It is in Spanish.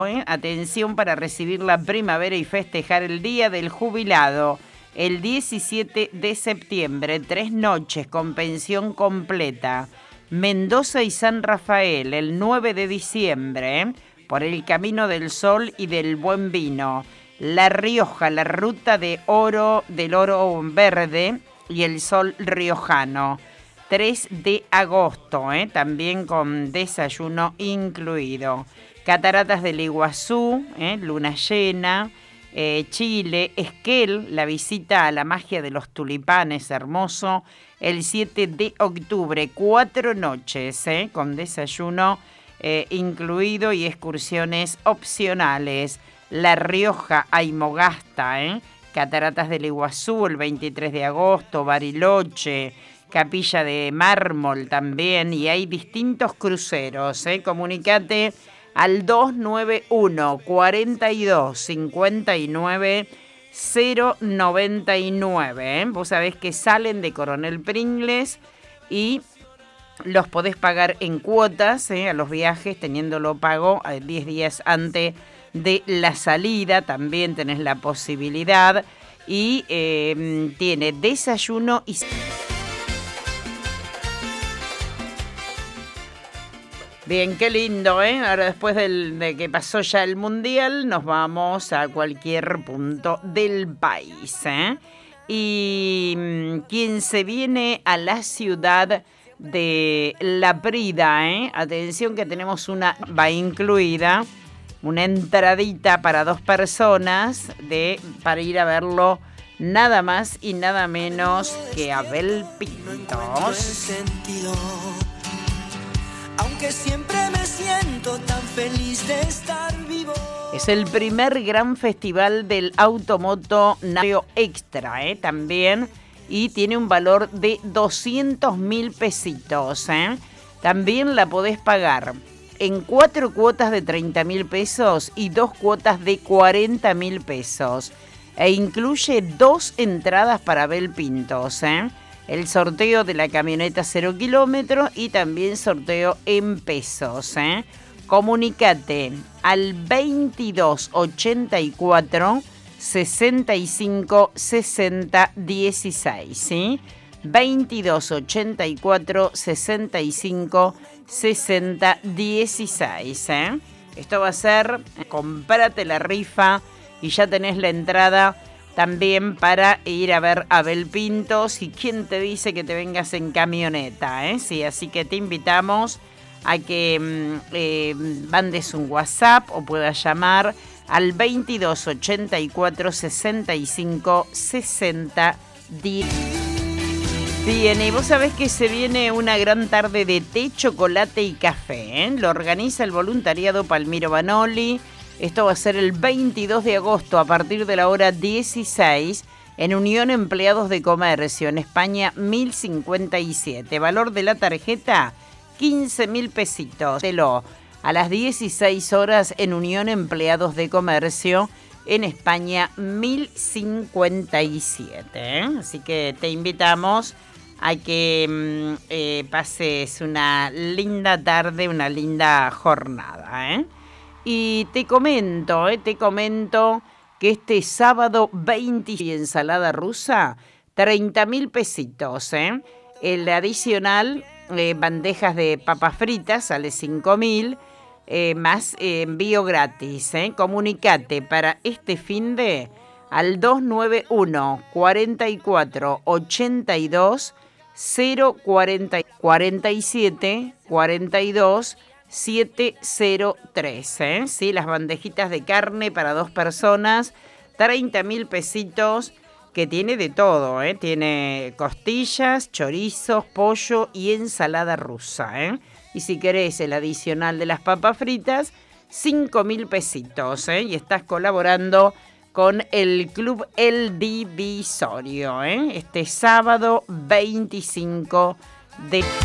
Atención para recibir la primavera y festejar el Día del Jubilado. El 17 de septiembre, 3 noches con pensión completa. Mendoza y San Rafael, el 9 de diciembre, por el Camino del Sol y del Buen Vino. La Rioja, la ruta del oro verde y el sol riojano. 3 de agosto, también con desayuno incluido. Cataratas del Iguazú, luna llena, Chile, Esquel, la visita a la magia de los tulipanes, hermoso, el 7 de octubre, 4 noches, con desayuno incluido y excursiones opcionales. La Rioja, Aymogasta, Cataratas del Iguazú, el 23 de agosto, Bariloche, Capilla de Mármol también, y hay distintos cruceros, Comunicate al 291 42 59 099. Vos sabés que salen de Coronel Pringles y los podés pagar en cuotas a los viajes, teniéndolo pago 10 días antes de la salida. También tenés la posibilidad y tiene desayuno y... Bien, qué lindo, Ahora después de que pasó ya el Mundial, nos vamos a cualquier punto del país, Y quien se viene a la ciudad de Laprida, Atención que tenemos va incluida una entradita para 2 personas para ir a verlo nada más y nada menos que Abel Pintos. Aunque siempre me siento tan feliz de estar vivo. Es el primer gran festival del Automoto Navio Extra, también, y tiene un valor de 200.000 pesitos, También la podés pagar en 4 cuotas de 30.000 pesos y 2 cuotas de 40.000 pesos. E incluye 2 entradas para Abel Pintos, El sorteo de la camioneta 0 kilómetros y también sorteo en pesos, Comunicate al 2284 65 60 16, ¿sí? 2284 65 60 16, Esto va a ser, comprate la rifa y ya tenés la entrada también para ir a ver a Abel Pintos. ¿Y quién te dice que te vengas en camioneta? Sí, así que te invitamos a que mandes un WhatsApp o puedas llamar al 2284 65 60 10. Bien, y vos sabés que se viene una gran tarde de té, chocolate y café, Lo organiza el voluntariado Palmiro Banoli. Esto va a ser el 22 de agosto a partir de la hora 16 en Unión Empleados de Comercio, en España 1057. Valor de la tarjeta 15.000 pesitos. A las 16 horas en Unión Empleados de Comercio, en España 1057. Así que te invitamos a que pases una linda tarde, una linda jornada, Y te comento que este sábado 20 y ensalada rusa, 30.000 pesitos, El adicional, bandejas de papas fritas, sale 5.000, más envío gratis, Comunicate para este finde al 291 44 82 040 47 42 703, Sí, las bandejitas de carne para 2 personas, 30.000 pesitos, que tiene de todo, Tiene costillas, chorizos, pollo y ensalada rusa, Y si querés el adicional de las papas fritas, 5.000 pesitos, Y estás colaborando con el Club El Divisorio, Este sábado 25 de